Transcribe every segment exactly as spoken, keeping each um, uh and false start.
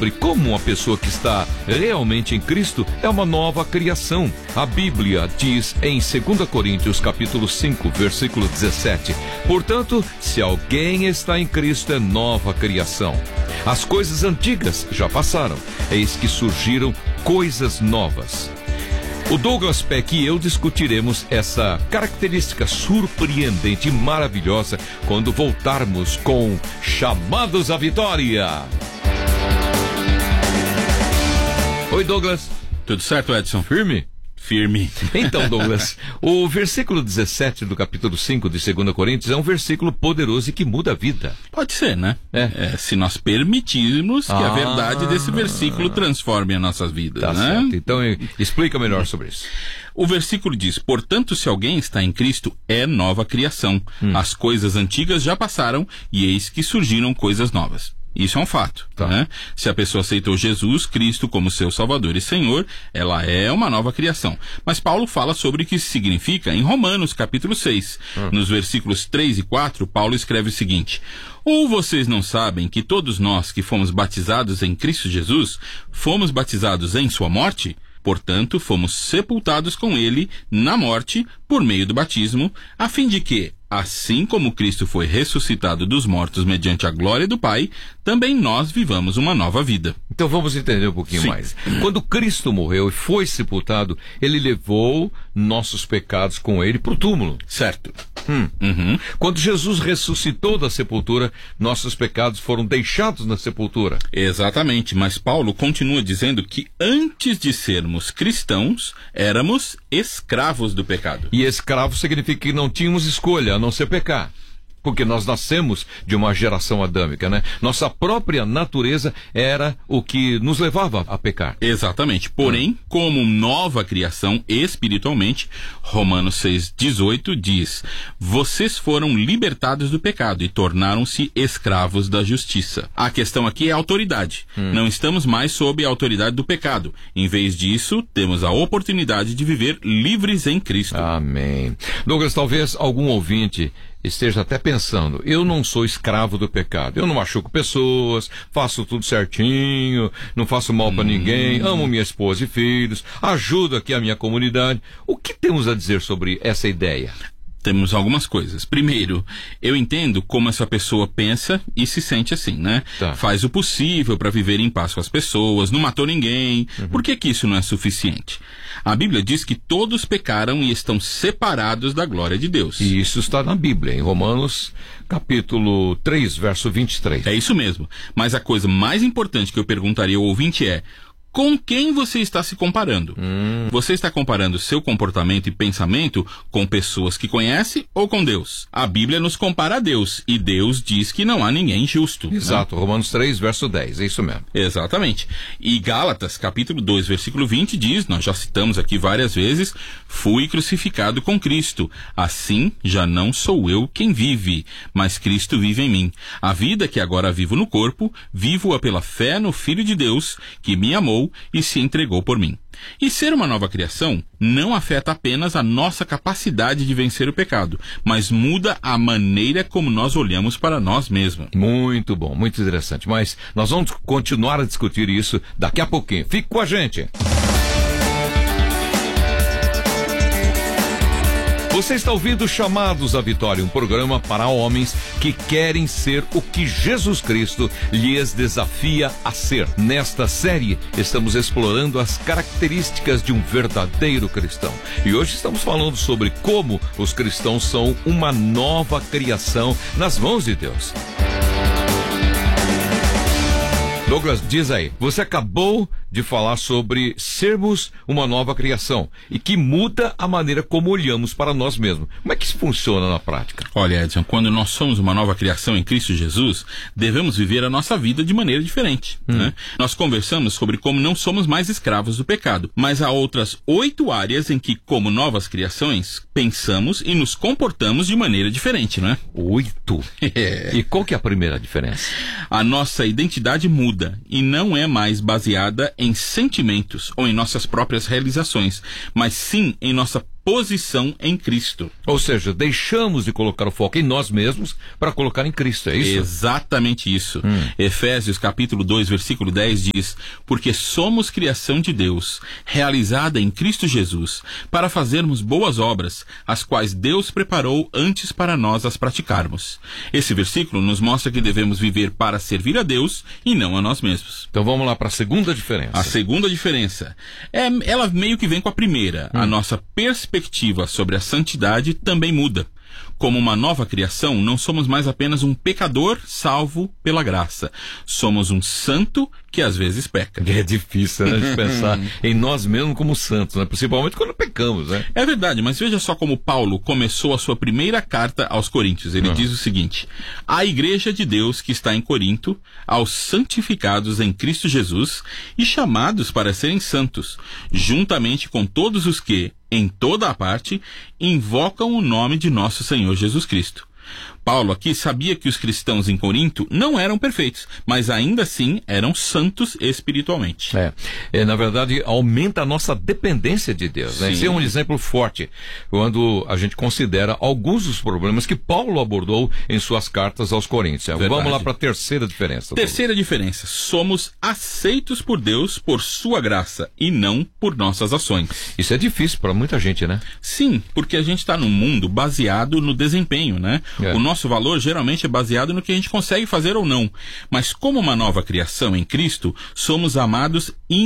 sobre como uma pessoa que está realmente em Cristo é uma nova criação. A Bíblia diz em dois Coríntios capítulo cinco, versículo dezessete: portanto, se alguém está em Cristo, é nova criação. As coisas antigas já passaram, eis que surgiram coisas novas. O Douglas Peck e eu discutiremos essa característica surpreendente e maravilhosa quando voltarmos com Chamados à Vitória. Oi, Douglas. Tudo certo, Edson? Firme? Firme. Então, Douglas, o versículo dezessete do capítulo cinco de dois Coríntios é um versículo poderoso e que muda a vida. Pode ser, né? É. É, se nós permitirmos que ah, a verdade desse versículo transforme a nossa vida, tá né? Certo. Então, explica melhor sobre isso. O versículo diz: portanto, se alguém está em Cristo, é nova criação. Hum. As coisas antigas já passaram e eis que surgiram coisas novas. Isso é um fato, tá. né? Se a pessoa aceitou Jesus Cristo como seu Salvador e Senhor, ela é uma nova criação. Mas Paulo fala sobre o que isso significa em Romanos capítulo seis. Hum. Nos versículos três e quatro, Paulo escreve o seguinte: ou vocês não sabem que todos nós que fomos batizados em Cristo Jesus, fomos batizados em sua morte? Portanto, fomos sepultados com ele na morte por meio do batismo, a fim de que, assim como Cristo foi ressuscitado dos mortos mediante a glória do Pai, também nós vivamos uma nova vida. Então vamos entender um pouquinho Sim. mais. Quando Cristo morreu e foi sepultado, ele levou nossos pecados com ele para o túmulo. Certo. Hum. Uhum. Quando Jesus ressuscitou da sepultura, nossos pecados foram deixados na sepultura. Exatamente, mas Paulo continua dizendo que antes de sermos cristãos, éramos escravos do pecado. E escravo significa que não tínhamos escolha a não ser pecar. Porque nós nascemos de uma geração adâmica, né? Nossa própria natureza era o que nos levava a pecar. Exatamente. Porém, hum. como nova criação espiritualmente, Romanos seis, dezoito diz: vocês foram libertados do pecado e tornaram-se escravos da justiça. A questão aqui é a autoridade. Hum. Não estamos mais sob a autoridade do pecado. Em vez disso, temos a oportunidade de viver livres em Cristo. Amém. Douglas, talvez algum ouvinte esteja até pensando: eu não sou escravo do pecado, eu não machuco pessoas, faço tudo certinho, não faço mal para hum. ninguém, amo minha esposa e filhos, ajudo aqui a minha comunidade. O que temos a dizer sobre essa ideia? Temos algumas coisas. Primeiro, eu entendo como essa pessoa pensa e se sente assim, né? Tá. Faz o possível para viver em paz com as pessoas, não matou ninguém. Uhum. Por que que isso não é suficiente? A Bíblia diz que todos pecaram e estão separados da glória de Deus. E isso está na Bíblia, em Romanos capítulo três, verso vinte e três. É isso mesmo. Mas a coisa mais importante que eu perguntaria ao ouvinte é: com quem você está se comparando? Hum. Você está comparando seu comportamento e pensamento com pessoas que conhece ou com Deus? A Bíblia nos compara a Deus, e Deus diz que não há ninguém justo. Exato, né? Romanos três, verso dez, é isso mesmo. Exatamente. E Gálatas, capítulo dois, versículo vinte, diz, nós já citamos aqui várias vezes: fui crucificado com Cristo, assim já não sou eu quem vive, mas Cristo vive em mim. A vida que agora vivo no corpo, vivo-a pela fé no Filho de Deus, que me amou e se entregou por mim. E ser uma nova criação não afeta apenas a nossa capacidade de vencer o pecado, mas muda a maneira como nós olhamos para nós mesmos. Muito bom, muito interessante. Mas nós vamos continuar a discutir isso daqui a pouquinho. Fique com a gente. Você está ouvindo Chamados à Vitória, um programa para homens que querem ser o que Jesus Cristo lhes desafia a ser. Nesta série, estamos explorando as características de um verdadeiro cristão. E hoje estamos falando sobre como os cristãos são uma nova criação nas mãos de Deus. Douglas, diz aí, você acabou de falar sobre sermos uma nova criação e que muda a maneira como olhamos para nós mesmos. Como é que isso funciona na prática? Olha, Edson, quando nós somos uma nova criação em Cristo Jesus, devemos viver a nossa vida de maneira diferente. Hum. Né? Nós conversamos sobre como não somos mais escravos do pecado, mas há outras oito áreas em que, como novas criações, pensamos e nos comportamos de maneira diferente, não é? Oito? É. E qual que é a primeira diferença? A nossa identidade muda e não é mais baseada em sentimentos ou em nossas próprias realizações, mas sim em nossa posição em Cristo. Ou seja, deixamos de colocar o foco em nós mesmos para colocar em Cristo, é isso? Exatamente isso. Hum. Efésios capítulo dois, versículo dez diz: porque somos criação de Deus, realizada em Cristo Jesus, para fazermos boas obras, as quais Deus preparou antes para nós as praticarmos. Esse versículo nos mostra que devemos viver para servir a Deus e não a nós mesmos. Então vamos lá para a segunda diferença. A segunda diferença, é, ela meio que vem com a primeira. Hum. A nossa perspectiva perspectiva sobre a santidade também muda. Como uma nova criação, não somos mais apenas um pecador salvo pela graça. Somos um santo que às vezes peca. É difícil, né, de pensar em nós mesmos como santos, né? Principalmente quando pecamos, né? É verdade, mas veja só como Paulo começou a sua primeira carta aos Coríntios. Ele uhum. diz o seguinte: a igreja de Deus que está em Corinto, aos santificados em Cristo Jesus e chamados para serem santos, juntamente com todos os que, em toda a parte, invocam o nome de nosso Senhor Jesus Cristo. Paulo aqui sabia que os cristãos em Corinto não eram perfeitos, mas ainda assim eram santos espiritualmente. É, é na verdade, aumenta a nossa dependência de Deus, né? Esse é um exemplo forte quando a gente considera alguns dos problemas que Paulo abordou em suas cartas aos Coríntios. Verdade. Vamos lá para a terceira diferença. Terceira diferença, somos aceitos por Deus por sua graça e não por nossas ações. Isso é difícil para muita gente, né? Sim, porque a gente está num mundo baseado no desempenho, né? É. O nosso valor geralmente é baseado no que a gente consegue fazer ou não. Mas como uma nova criação em Cristo, somos amados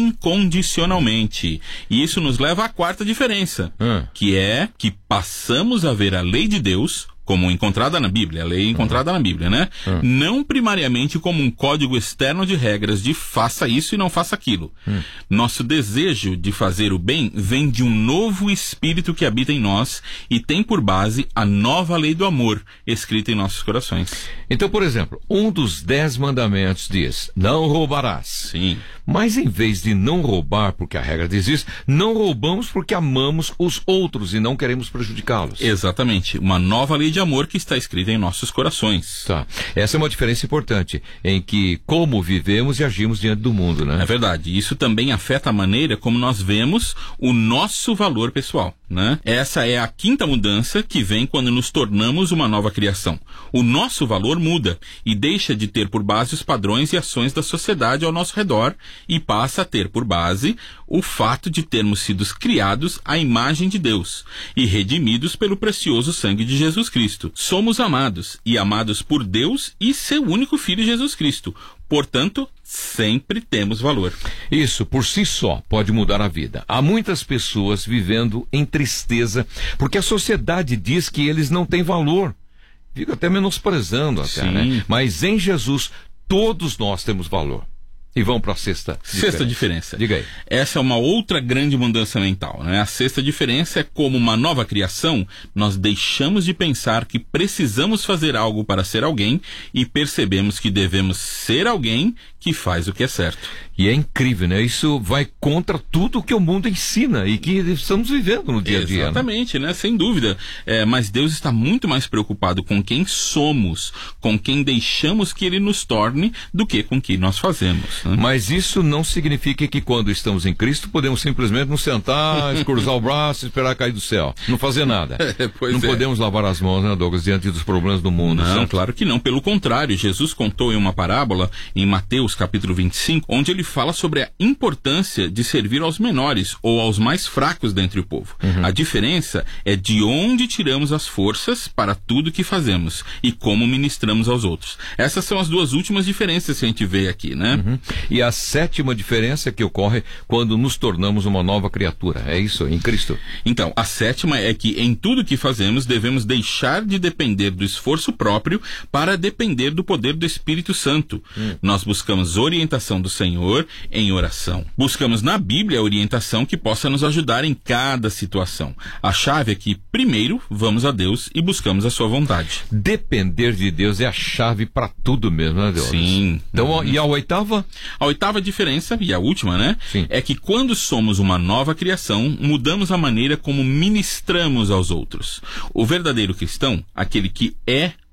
incondicionalmente. E isso nos leva à quarta diferença, hum. que é que passamos a ver a lei de Deus como encontrada na Bíblia, a lei encontrada uhum. na Bíblia, né? Uhum. Não primariamente como um código externo de regras de faça isso e não faça aquilo. Uhum. Nosso desejo de fazer o bem vem de um novo espírito que habita em nós e tem por base a nova lei do amor escrita em nossos corações. Então, por exemplo, um dos dez mandamentos diz: não roubarás. Sim. Mas em vez de não roubar, porque a regra diz isso, não roubamos porque amamos os outros e não queremos prejudicá-los. Exatamente. Uma nova lei de amor que está escrita em nossos corações. Tá. Essa é uma diferença importante em que como vivemos e agimos diante do mundo, né? É verdade. Isso também afeta a maneira como nós vemos o nosso valor pessoal, né? Essa é a quinta mudança que vem quando nos tornamos uma nova criação. O nosso valor muda e deixa de ter por base os padrões e ações da sociedade ao nosso redor e passa a ter por base o fato de termos sido criados à imagem de Deus e redimidos pelo precioso sangue de Jesus Cristo. Somos amados e amados por Deus e seu único Filho Jesus Cristo. Portanto, sempre temos valor. Isso, por si só, pode mudar a vida. Há muitas pessoas vivendo em tristeza porque a sociedade diz que eles não têm valor. Fica até menosprezando até, né? Mas em Jesus, todos nós temos valor. E vamos para a sexta diferença. Sexta diferença. Diga aí. Essa é uma outra grande mudança mental, né? A sexta diferença é como uma nova criação, nós deixamos de pensar que precisamos fazer algo para ser alguém e percebemos que devemos ser alguém que faz o que é certo. E é incrível, né? Isso vai contra tudo que o mundo ensina e que estamos vivendo no dia a dia. Exatamente, né? né? Sem dúvida. É, mas Deus está muito mais preocupado com quem somos, com quem deixamos que Ele nos torne, do que com o que nós fazemos. Né? Mas isso não significa que quando estamos em Cristo podemos simplesmente nos sentar, cruzar o braço e esperar cair do céu. Não fazer nada. É, não é. podemos lavar as mãos, né, Douglas, diante dos problemas do mundo. Não, certo? Claro que não. Pelo contrário, Jesus contou em uma parábola, em Mateus capítulo vinte e cinco, onde ele fala sobre a importância de servir aos menores ou aos mais fracos dentre o povo. Uhum. A diferença é de onde tiramos as forças para tudo que fazemos e como ministramos aos outros. Essas são as duas últimas diferenças que a gente vê aqui, né? Uhum. E a sétima diferença que ocorre quando nos tornamos uma nova criatura. É isso, em Cristo. Então, a sétima é que em tudo que fazemos devemos deixar de depender do esforço próprio para depender do poder do Espírito Santo. Hum. Nós buscamos orientação do Senhor em oração. Buscamos na Bíblia a orientação que possa nos ajudar em cada situação. A chave é que, primeiro, vamos a Deus e buscamos a sua vontade. Depender de Deus é a chave para tudo mesmo, né, Deus? Sim. Então, uhum. E a oitava? A oitava diferença, e a última, né? Sim. É que quando somos uma nova criação, mudamos a maneira como ministramos aos outros. O verdadeiro cristão, aquele que é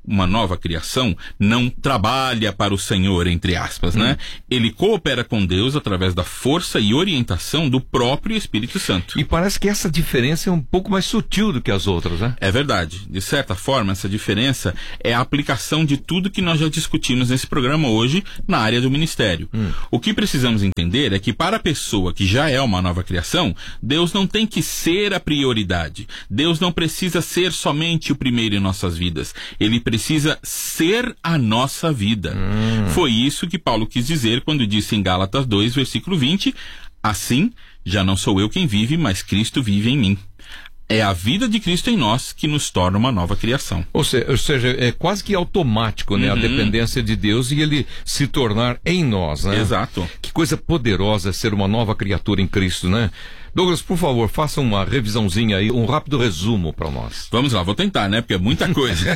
uma nova criação, não trabalha para o Senhor, entre aspas, hum. né? Ele coopera com Deus através da força e orientação do próprio Espírito Santo. E parece que essa diferença é um pouco mais sutil do que as outras, né? É verdade. De certa forma, essa diferença é a aplicação de tudo que nós já discutimos nesse programa hoje na área do ministério. Hum. O que precisamos entender é que para a pessoa que já é uma nova criação, Deus não tem que ser a prioridade. Deus não precisa ser somente o primeiro em nossas vidas. Ele precisa ser a nossa vida. Hum. Foi isso que Paulo quis dizer quando disse em Gálatas dois, versículo vinte, assim, já não sou eu quem vive, mas Cristo vive em mim. É a vida de Cristo em nós que nos torna uma nova criação. Ou seja, ou seja é quase que automático, né? Uhum. A dependência de Deus e ele se tornar em nós, né? Exato. Que coisa poderosa ser uma nova criatura em Cristo, né? Douglas, por favor, faça uma revisãozinha aí, um rápido resumo para nós. Vamos lá, vou tentar, né? Porque é muita coisa.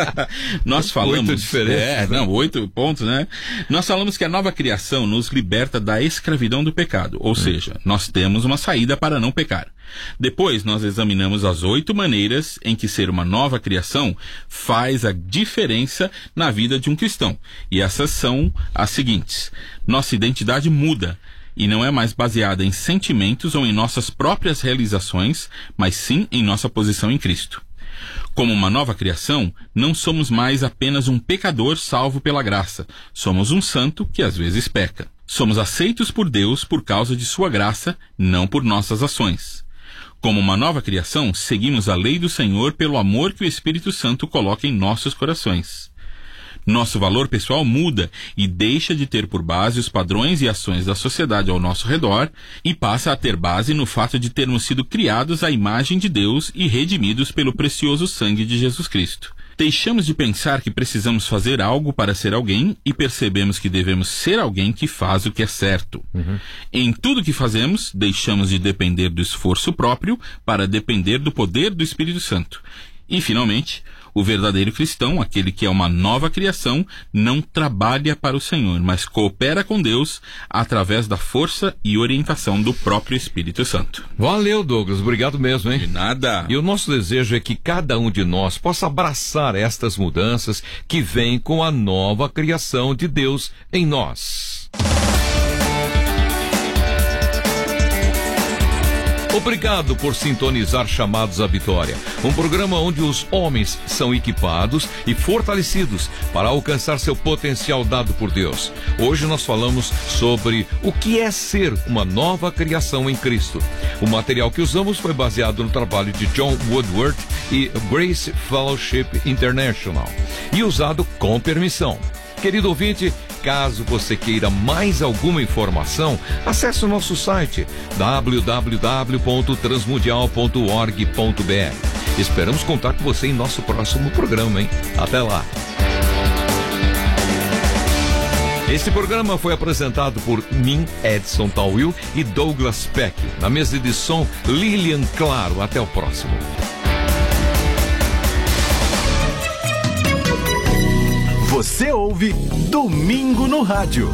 Nós falamos... Oito diferentes. É, né? não, oito pontos, né? Nós falamos que a nova criação nos liberta da escravidão do pecado. Ou hum. seja, nós temos uma saída para não pecar. Depois, nós examinamos as oito maneiras em que ser uma nova criação faz a diferença na vida de um cristão. E essas são as seguintes. Nossa identidade muda. E não é mais baseada em sentimentos ou em nossas próprias realizações, mas sim em nossa posição em Cristo. Como uma nova criação, não somos mais apenas um pecador salvo pela graça. Somos um santo que às vezes peca. Somos aceitos por Deus por causa de sua graça, não por nossas ações. Como uma nova criação, seguimos a lei do Senhor pelo amor que o Espírito Santo coloca em nossos corações. Nosso valor pessoal muda e deixa de ter por base os padrões e ações da sociedade ao nosso redor e passa a ter base no fato de termos sido criados à imagem de Deus e redimidos pelo precioso sangue de Jesus Cristo. Deixamos de pensar que precisamos fazer algo para ser alguém e percebemos que devemos ser alguém que faz o que é certo. Uhum. Em tudo que fazemos, deixamos de depender do esforço próprio para depender do poder do Espírito Santo. E, finalmente, o verdadeiro cristão, aquele que é uma nova criação, não trabalha para o Senhor, mas coopera com Deus através da força e orientação do próprio Espírito Santo. Valeu, Douglas. Obrigado mesmo, hein? De nada. E o nosso desejo é que cada um de nós possa abraçar estas mudanças que vêm com a nova criação de Deus em nós. Obrigado por sintonizar Chamados à Vitória, um programa onde os homens são equipados e fortalecidos para alcançar seu potencial dado por Deus. Hoje nós falamos sobre o que é ser uma nova criação em Cristo. O material que usamos foi baseado no trabalho de John Woodward e Grace Fellowship International e usado com permissão. Querido ouvinte, caso você queira mais alguma informação, acesse o nosso site w w w ponto transmundial ponto org ponto b r. Esperamos contar com você em nosso próximo programa, hein? Até lá! Este programa foi apresentado por mim, Edson Tawil e Douglas Peck. Na mesa de som, Lilian Claro. Até o próximo. Você ouve Domingo no Rádio.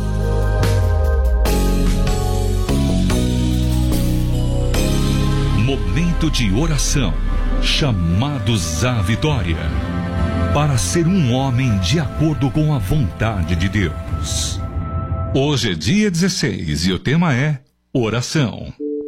Momento de oração. Chamados à vitória. Para ser um homem de acordo com a vontade de Deus. Hoje é dia dezesseis e o tema é oração.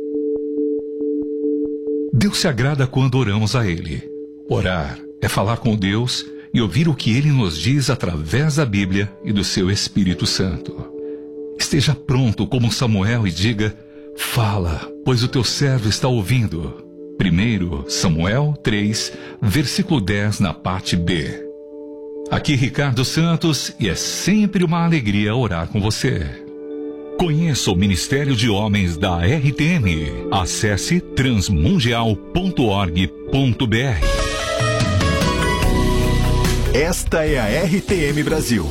Deus se agrada quando oramos a Ele. Orar é falar com Deus e ouvir o que Ele nos diz através da Bíblia e do seu Espírito Santo. Esteja pronto como Samuel e diga: fala, pois o teu servo está ouvindo. Primeiro Samuel três, versículo dez, na parte B. Aqui Ricardo Santos e é sempre uma alegria orar com você. Conheça o Ministério de Homens da R T M. Acesse transmundial ponto org ponto b r. Esta é a R T M Brasil.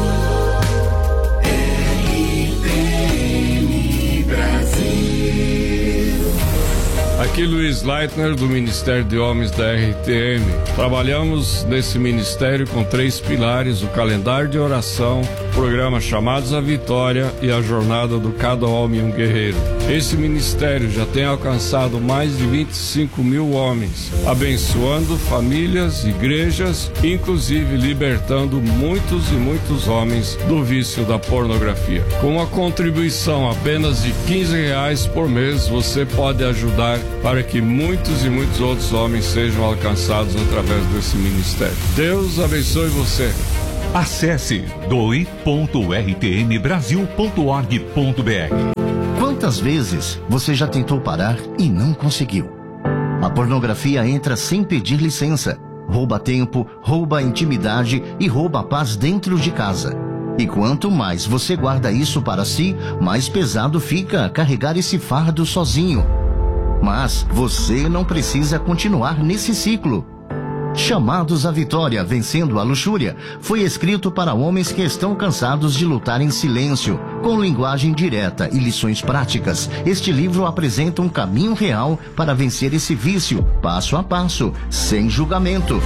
R T M Brasil. Aqui Luiz Leitner, do Ministério de Homens da R T M. Trabalhamos nesse ministério com três pilares: o calendário de oração, o programa Chamados à Vitória e a jornada do Cada Homem um Guerreiro. Esse ministério já tem alcançado mais de vinte e cinco mil homens, abençoando famílias, igrejas, inclusive libertando muitos e muitos homens do vício da pornografia. Com uma contribuição apenas de quinze reais por mês, você pode ajudar para que muitos e muitos outros homens sejam alcançados através desse ministério. Deus abençoe você. Acesse doe ponto r t m brasil ponto org ponto b r. Quantas vezes você já tentou parar e não conseguiu? A pornografia entra sem pedir licença, rouba tempo, rouba a intimidade e rouba a paz dentro de casa. E quanto mais você guarda isso para si, mais pesado fica carregar esse fardo sozinho. Mas você não precisa continuar nesse ciclo. Chamados à Vitória, Vencendo a Luxúria, foi escrito para homens que estão cansados de lutar em silêncio, com linguagem direta e lições práticas. Este livro apresenta um caminho real para vencer esse vício, passo a passo, sem julgamento.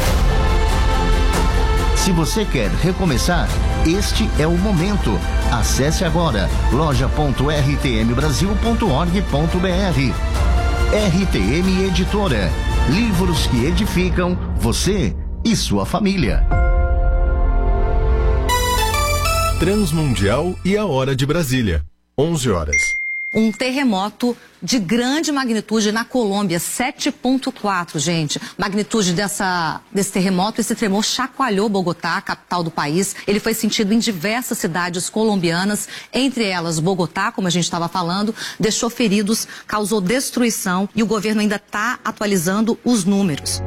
Se você quer recomeçar, este é o momento. Acesse agora loja ponto r t m brasil ponto org ponto b r. R T M Editora. Livros que edificam você e sua família. Transmundial e a Hora de Brasília. onze horas. Um terremoto de grande magnitude na Colômbia, sete ponto quatro, gente. Magnitude dessa, desse terremoto, esse tremor chacoalhou Bogotá, a capital do país. Ele foi sentido em diversas cidades colombianas, entre elas Bogotá, como a gente estava falando, deixou feridos, causou destruição e o governo ainda está atualizando os números.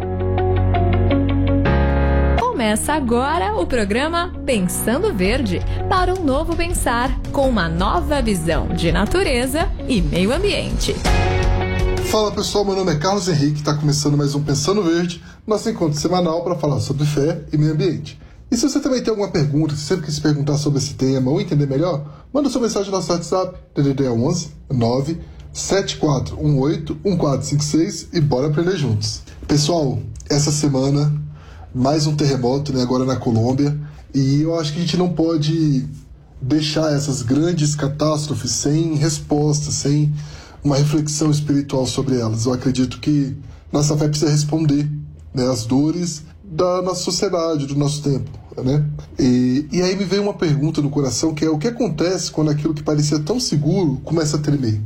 Começa agora o programa Pensando Verde, para um novo pensar, com uma nova visão de natureza e meio ambiente. Fala pessoal, meu nome é Carlos Henrique, está começando mais um Pensando Verde, nosso encontro semanal para falar sobre fé e meio ambiente. E se você também tem alguma pergunta, se sempre quis se perguntar sobre esse tema ou entender melhor, manda sua mensagem no nosso WhatsApp, D D D onze nove sete quatro um oito um quatro cinco seis e bora aprender juntos. Pessoal, essa semana mais um terremoto, né, agora na Colômbia, e eu acho que a gente não pode deixar essas grandes catástrofes sem resposta, sem uma reflexão espiritual sobre elas. Eu acredito que nossa fé precisa responder, né, às dores da nossa sociedade, do nosso tempo, né? E, e aí me veio uma pergunta no coração, que é: o que acontece quando aquilo que parecia tão seguro começa a tremer?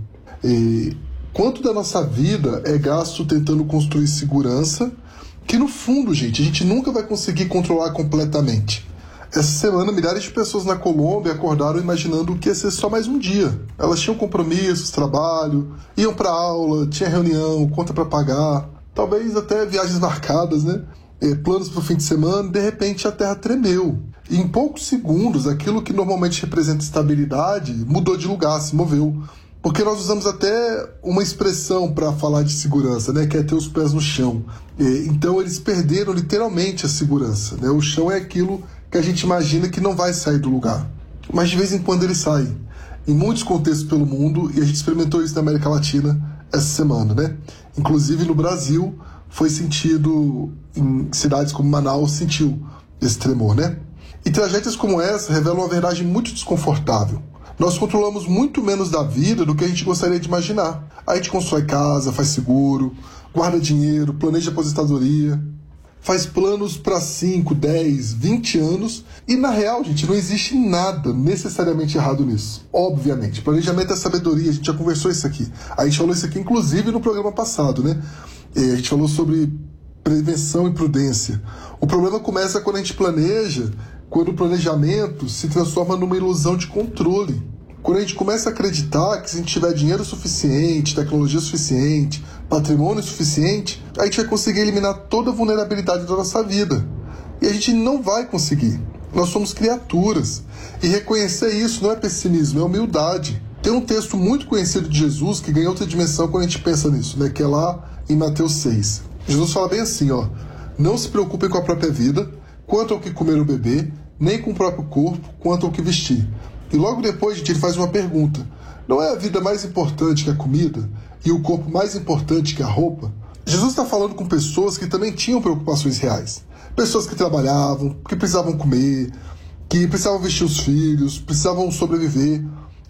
E quanto da nossa vida é gasto tentando construir segurança, que no fundo, gente, a gente nunca vai conseguir controlar completamente. Essa semana, milhares de pessoas na Colômbia acordaram imaginando que ia ser só mais um dia. Elas tinham compromissos, trabalho, iam para aula, tinha reunião, conta para pagar, talvez até viagens marcadas, né? E planos para o fim de semana, e de repente a terra tremeu. E em poucos segundos, aquilo que normalmente representa estabilidade mudou de lugar, se moveu. Porque nós usamos até uma expressão para falar de segurança, né, que é ter os pés no chão. E, então eles perderam literalmente a segurança, né? O chão é aquilo que a gente imagina que não vai sair do lugar, mas de vez em quando ele sai. Em muitos contextos pelo mundo, e a gente experimentou isso na América Latina essa semana, né? Inclusive no Brasil, foi sentido em cidades como Manaus, sentiu esse tremor, né? E tragédias como essa revelam uma verdade muito desconfortável. Nós controlamos muito menos da vida do que a gente gostaria de imaginar. A gente constrói casa, faz seguro, guarda dinheiro, planeja aposentadoria, faz planos para cinco, dez, vinte anos e, na real, gente, não existe nada necessariamente errado nisso. Obviamente, planejamento é sabedoria, a gente já conversou isso aqui. A gente falou isso aqui, inclusive, no programa passado, né? E a gente falou sobre prevenção e prudência. O problema começa quando a gente planeja, quando o planejamento se transforma numa ilusão de controle. Quando a gente começa a acreditar que se a gente tiver dinheiro suficiente, tecnologia suficiente, patrimônio suficiente, a gente vai conseguir eliminar toda a vulnerabilidade da nossa vida. E a gente não vai conseguir. Nós somos criaturas. E reconhecer isso não é pessimismo, é humildade. Tem um texto muito conhecido de Jesus que ganha outra dimensão quando a gente pensa nisso, né? Que é lá em Mateus seis. Jesus fala bem assim, ó: não se preocupem com a própria vida, quanto ao que comer ou beber, nem com o próprio corpo, quanto ao que vestir. E logo depois, gente, ele faz uma pergunta: não é a vida mais importante que a comida e o corpo mais importante que a roupa? Jesus está falando com pessoas que também tinham preocupações reais. Pessoas que trabalhavam, que precisavam comer, que precisavam vestir os filhos, precisavam sobreviver.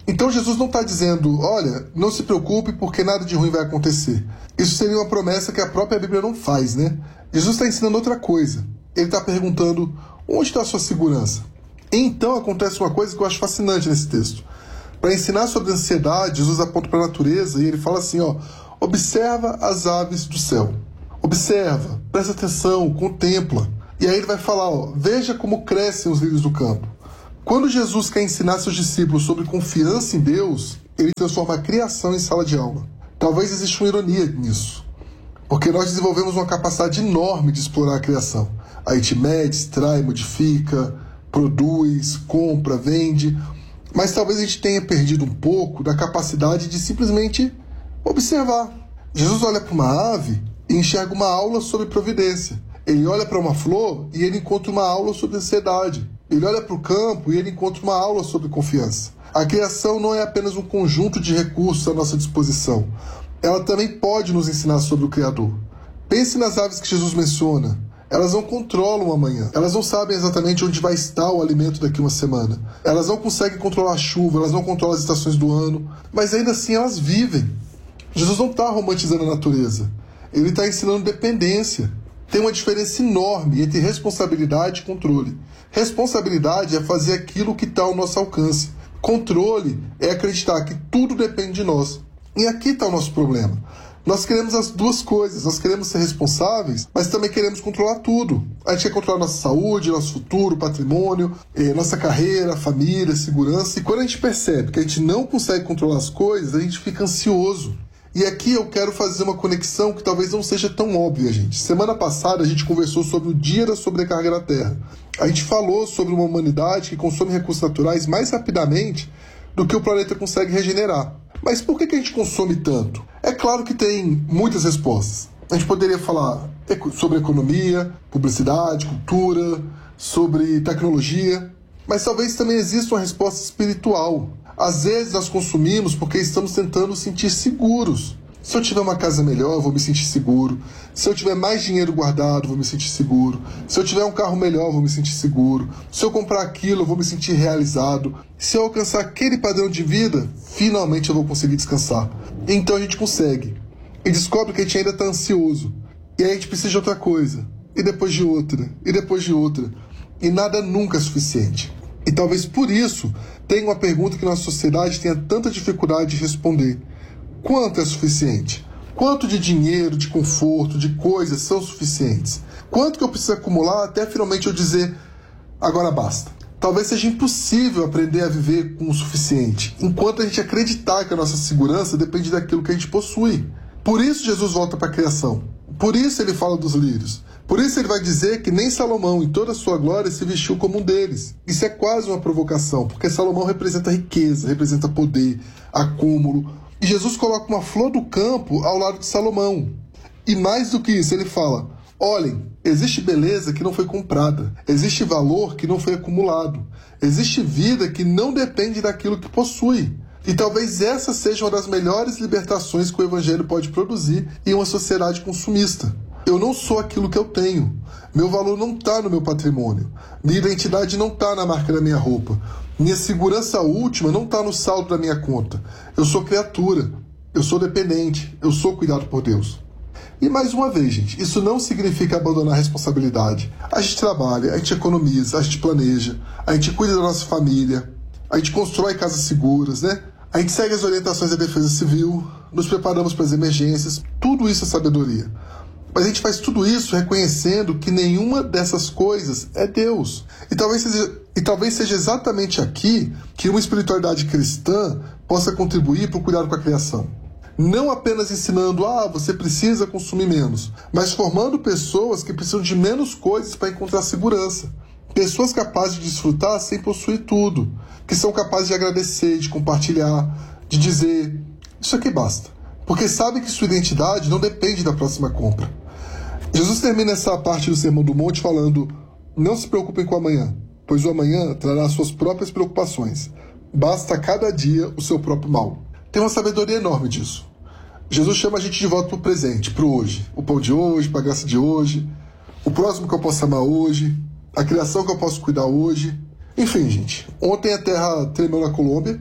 Então Jesus não está dizendo, olha, não se preocupe porque nada de ruim vai acontecer. Isso seria uma promessa que a própria Bíblia não faz, né? Jesus está ensinando outra coisa. Ele está perguntando, onde está a sua segurança? E então acontece uma coisa que eu acho fascinante nesse texto. Para ensinar sobre a ansiedade, Jesus aponta para a natureza e ele fala assim, ó, observa as aves do céu. Observa, presta atenção, contempla. E aí ele vai falar, ó, veja como crescem os lírios do campo. Quando Jesus quer ensinar seus discípulos sobre confiança em Deus, ele transforma a criação em sala de aula. Talvez exista uma ironia nisso, porque nós desenvolvemos uma capacidade enorme de explorar a criação. A gente mede, extrai, modifica, produz, compra, vende, mas talvez a gente tenha perdido um pouco da capacidade de simplesmente observar. Jesus olha para uma ave e enxerga uma aula sobre providência. Ele olha para uma flor e ele encontra uma aula sobre ansiedade. Ele olha para o campo e ele encontra uma aula sobre confiança. A criação não é apenas um conjunto de recursos à nossa disposição. Ela também pode nos ensinar sobre o Criador. Pense nas aves que Jesus menciona. Elas não controlam o amanhã. Elas não sabem exatamente onde vai estar o alimento daqui a uma semana. Elas não conseguem controlar a chuva, elas não controlam as estações do ano. Mas ainda assim elas vivem. Jesus não está romantizando a natureza. Ele está ensinando dependência. Tem uma diferença enorme entre responsabilidade e controle. Responsabilidade é fazer aquilo que está ao nosso alcance. Controle é acreditar que tudo depende de nós. E aqui está o nosso problema. Nós queremos as duas coisas. Nós queremos ser responsáveis, mas também queremos controlar tudo. A gente quer controlar nossa saúde, nosso futuro, patrimônio, eh, nossa carreira, família, segurança. E quando a gente percebe que a gente não consegue controlar as coisas, a gente fica ansioso. E aqui eu quero fazer uma conexão que talvez não seja tão óbvia, gente. Semana passada a gente conversou sobre o Dia da Sobrecarga da Terra. A gente falou sobre uma humanidade que consome recursos naturais mais rapidamente do que o planeta consegue regenerar. Mas por que a gente consome tanto? É claro que tem muitas respostas. A gente poderia falar sobre economia, publicidade, cultura, sobre tecnologia, mas talvez também exista uma resposta espiritual. Às vezes nós consumimos porque estamos tentando nos sentir seguros. Se eu tiver uma casa melhor, eu vou me sentir seguro. Se eu tiver mais dinheiro guardado, eu vou me sentir seguro. Se eu tiver um carro melhor, eu vou me sentir seguro. Se eu comprar aquilo, eu vou me sentir realizado. Se eu alcançar aquele padrão de vida, finalmente eu vou conseguir descansar. Então a gente consegue. E descobre que a gente ainda está ansioso. E aí a gente precisa de outra coisa. E depois de outra. E depois de outra. E nada nunca é suficiente. E talvez por isso tenha uma pergunta que nossa sociedade tenha tanta dificuldade de responder. Quanto é suficiente? Quanto de dinheiro, de conforto, de coisas são suficientes? Quanto que eu preciso acumular até finalmente eu dizer, agora basta? Talvez seja impossível aprender a viver com o suficiente, enquanto a gente acreditar que a nossa segurança depende daquilo que a gente possui. Por isso Jesus volta para a criação. Por isso ele fala dos lírios. Por isso ele vai dizer que nem Salomão, em toda a sua glória, se vestiu como um deles. Isso é quase uma provocação, porque Salomão representa riqueza, representa poder, acúmulo. E Jesus coloca uma flor do campo ao lado de Salomão. E mais do que isso, ele fala, olhem, existe beleza que não foi comprada, existe valor que não foi acumulado, existe vida que não depende daquilo que possui. E talvez essa seja uma das melhores libertações que o Evangelho pode produzir em uma sociedade consumista. Eu não sou aquilo que eu tenho. Meu valor não está no meu patrimônio. Minha identidade não está na marca da minha roupa. Minha segurança última não está no saldo da minha conta. Eu sou criatura. Eu sou dependente. Eu sou cuidado por Deus. E mais uma vez, gente, isso não significa abandonar a responsabilidade. A gente trabalha, a gente economiza, a gente planeja, a gente cuida da nossa família, a gente constrói casas seguras, né? A gente segue as orientações da Defesa Civil, nos preparamos para as emergências. Tudo isso é sabedoria. Mas a gente faz tudo isso reconhecendo que nenhuma dessas coisas é Deus. E talvez seja, e talvez seja exatamente aqui que uma espiritualidade cristã possa contribuir para o cuidado com a criação. Não apenas ensinando, ah, você precisa consumir menos, mas formando pessoas que precisam de menos coisas para encontrar segurança. Pessoas capazes de desfrutar sem possuir tudo, que são capazes de agradecer, de compartilhar, de dizer, isso aqui basta. Porque sabe que sua identidade não depende da próxima compra. Jesus termina essa parte do Sermão do Monte falando, não se preocupem com o amanhã, pois o amanhã trará suas próprias preocupações. Basta a cada dia o seu próprio mal. Tem uma sabedoria enorme disso. Jesus chama a gente de volta para o presente, para o hoje. O pão de hoje, para a graça de hoje, o próximo que eu posso amar hoje, a criação que eu posso cuidar hoje. Enfim, gente, ontem a terra tremeu na Colômbia.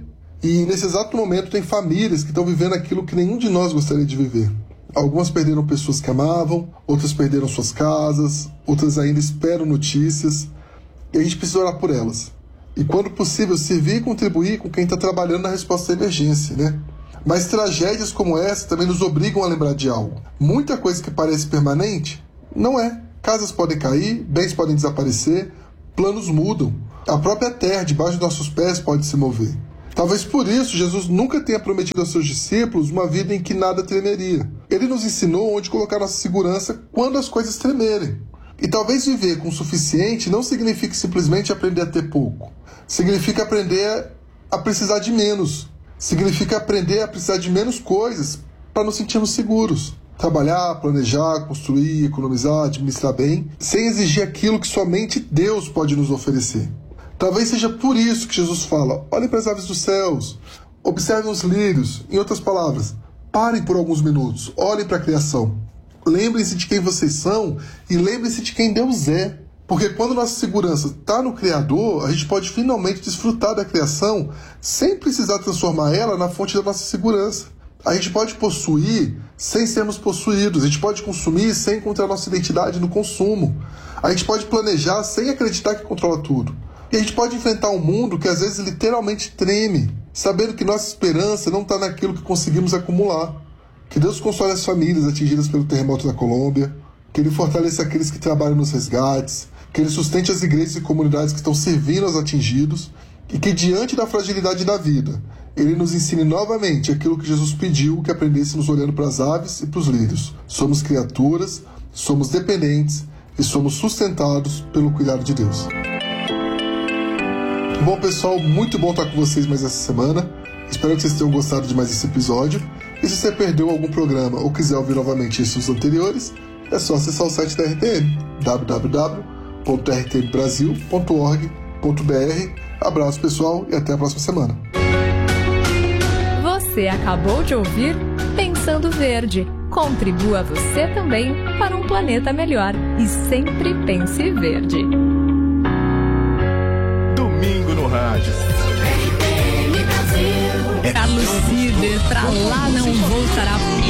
E nesse exato momento tem famílias que estão vivendo aquilo que nenhum de nós gostaria de viver. Algumas perderam pessoas que amavam, outras perderam suas casas, outras ainda esperam notícias, e a gente precisa orar por elas. E quando possível, servir e contribuir com quem está trabalhando na resposta à emergência, né? Mas tragédias como essa também nos obrigam a lembrar de algo. Muita coisa que parece permanente, não é. Casas podem cair, bens podem desaparecer, planos mudam. A própria terra debaixo dos nossos pés pode se mover. Talvez por isso Jesus nunca tenha prometido aos seus discípulos uma vida em que nada tremeria. Ele nos ensinou onde colocar nossa segurança quando as coisas tremerem. E talvez viver com o suficiente não signifique simplesmente aprender a ter pouco. Significa aprender a precisar de menos. Significa aprender a precisar de menos coisas para nos sentirmos seguros. Trabalhar, planejar, construir, economizar, administrar bem, sem exigir aquilo que somente Deus pode nos oferecer. Talvez seja por isso que Jesus fala: olhem para as aves dos céus, observem os lírios. Em outras palavras, parem por alguns minutos, olhem para a criação. Lembrem-se de quem vocês são e lembrem-se de quem Deus é. Porque quando nossa segurança está no Criador, a gente pode finalmente desfrutar da criação sem precisar transformar ela na fonte da nossa segurança. A gente pode possuir sem sermos possuídos. A gente pode consumir sem encontrar nossa identidade no consumo. A gente pode planejar sem acreditar que controla tudo. E a gente pode enfrentar um mundo que às vezes literalmente treme, sabendo que nossa esperança não está naquilo que conseguimos acumular. Que Deus console as famílias atingidas pelo terremoto da Colômbia, que Ele fortaleça aqueles que trabalham nos resgates, que Ele sustente as igrejas e comunidades que estão servindo aos atingidos, e que diante da fragilidade da vida, Ele nos ensine novamente aquilo que Jesus pediu que aprendêssemos olhando para as aves e para os lírios. Somos criaturas, somos dependentes e somos sustentados pelo cuidado de Deus. Bom, pessoal, muito bom estar com vocês mais essa semana. Espero que vocês tenham gostado de mais esse episódio. E se você perdeu algum programa ou quiser ouvir novamente esses anteriores, é só acessar o site da R T M, w w w ponto r t m brasil ponto org ponto b r. Abraço, pessoal, e até a próxima semana. Você acabou de ouvir Pensando Verde. Contribua você também para um planeta melhor. E sempre pense verde. Domingo no rádio. Carlos Cider, pra lá não voltará.